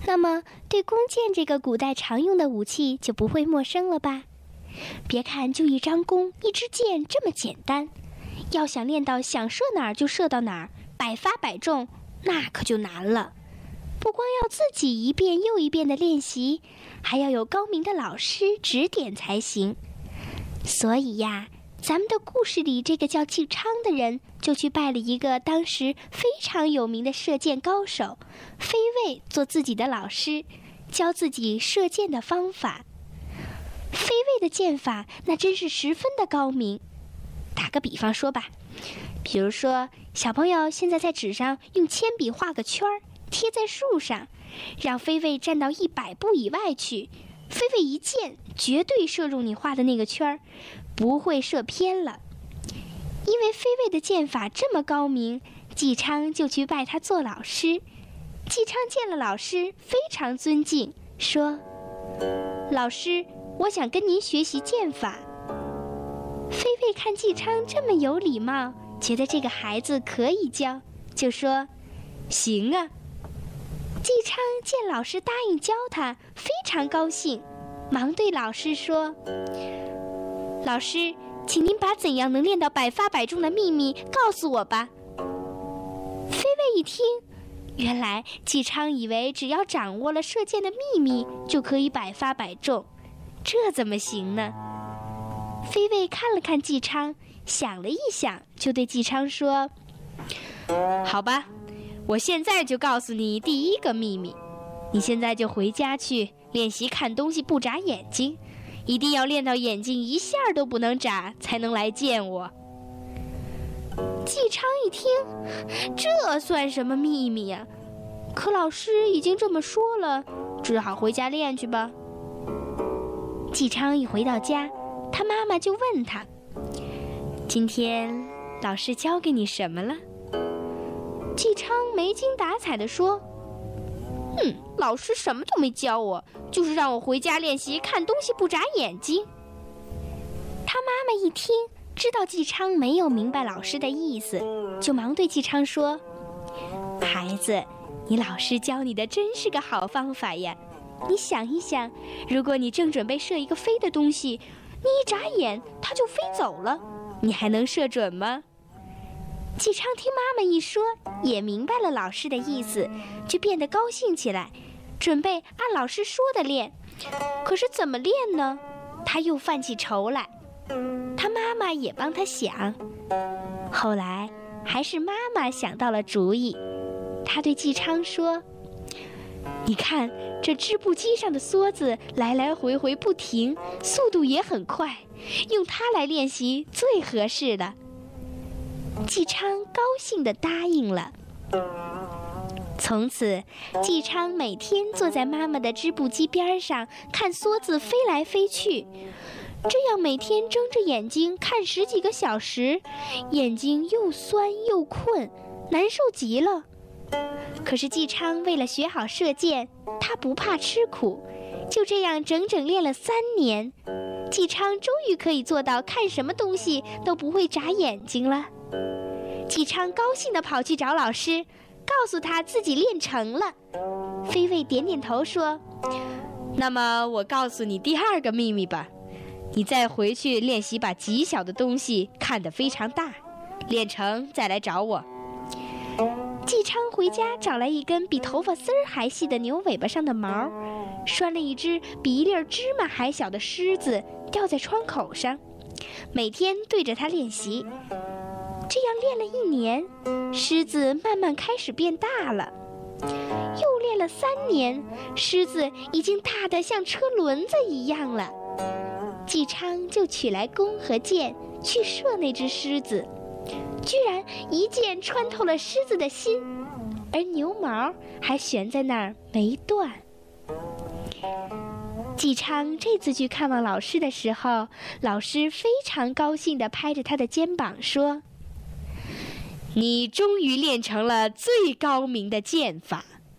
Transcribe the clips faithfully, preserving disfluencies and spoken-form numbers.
那么对弓箭这个古代常用的武器就不会陌生了吧？别看就一张弓一支箭这么简单，要想练到想射哪儿就射到哪儿，百发百中，那可就难了。不光要自己一遍又一遍的练习，还要有高明的老师指点才行。所以呀，咱们的故事里这个叫纪昌的人就去拜了一个当时非常有名的射箭高手飞卫做自己的老师，教自己射箭的方法。飞卫的箭法那真是十分的高明。打个比方说吧，比如说小朋友现在在纸上用铅笔画个圈儿，贴在树上，让飞卫站到一百步以外去，飞卫一箭绝对射中你画的那个圈儿，不会射偏了。因为飞卫的箭法这么高明，纪昌就去拜他做老师。纪昌见了老师非常尊敬，说：老师，我想跟您学习箭法。飞卫看纪昌这么有礼貌，觉得这个孩子可以教，就说：行啊。纪昌见老师答应教他，非常高兴，忙对老师说：老师，请您把怎样能练到百发百中的秘密告诉我吧。飞卫一听，原来纪昌以为只要掌握了射箭的秘密就可以百发百中，这怎么行呢？飞卫看了看纪昌，想了一想，就对纪昌说：好吧，我现在就告诉你第一个秘密，你现在就回家去练习看东西不眨眼睛，一定要练到眼睛一下都不能眨，才能来见我。纪昌一听，这算什么秘密呀？可老师已经这么说了，只好回家练去吧。纪昌一回到家，他妈妈就问他：今天老师教给你什么了？纪昌没精打采地说：嗯，老师什么都没教我，就是让我回家练习看东西不眨眼睛。他妈妈一听，知道纪昌没有明白老师的意思，就忙对纪昌说：孩子，你老师教你的真是个好方法呀。你想一想，如果你正准备射一个飞的东西，你一眨眼它就飞走了，你还能射准吗？纪昌听妈妈一说，也明白了老师的意思，就变得高兴起来，准备按老师说的练。可是怎么练呢？他又犯起愁来。他妈妈也帮他想，后来还是妈妈想到了主意。她对纪昌说：你看这织布机上的梭子来来回回不停，速度也很快，用它来练习最合适了。纪昌高兴地答应了。从此，纪昌每天坐在妈妈的织布机边上，看梭子飞来飞去，这样每天睁着眼睛看十几个小时，眼睛又酸又困，难受极了。可是纪昌为了学好射箭，他不怕吃苦，就这样整整练了三年，纪昌终于可以做到看什么东西都不会眨眼睛了。纪昌高兴地跑去找老师，告诉他自己练成了。飞卫点点头说：那么我告诉你第二个秘密吧，你再回去练习把极小的东西看得非常大，练成再来找我。纪昌回家找来一根比头发丝儿还细的牛尾巴上的毛，拴了一只比一粒芝麻还小的狮子，吊在窗口上，每天对着它练习。这样练了一年，狮子慢慢开始变大了。又练了三年，狮子已经大得像车轮子一样了。纪昌就取来弓和箭去射那只狮子，居然一箭穿透了狮子的心，而牛毛还悬在那儿没断。纪昌这次去看望老师的时候，老师非常高兴地拍着他的肩膀说：你终于练成了最高明的箭法。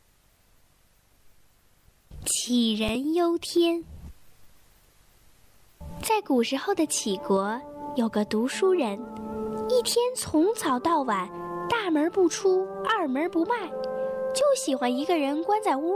杞人忧天。在古时候的杞国，有个读书人，一天从早到晚，大门不出，二门不迈，就喜欢一个人关在屋